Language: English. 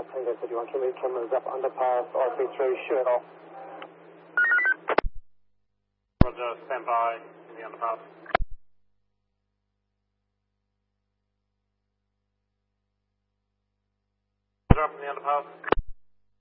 Tango 31, cameras up, underpass, R33, shoot it off. Roger, stand by in the underpass. Roger, up in the underpass.